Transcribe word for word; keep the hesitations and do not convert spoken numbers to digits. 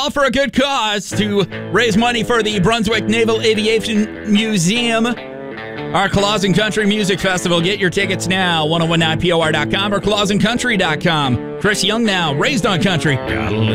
All for a good cause to raise money for the Brunswick Naval Aviation Museum. Our Clausen Country Music Festival. Get your tickets now. ten nineteen P O R dot com or clausen country dot com. Chris Young now, raised on country.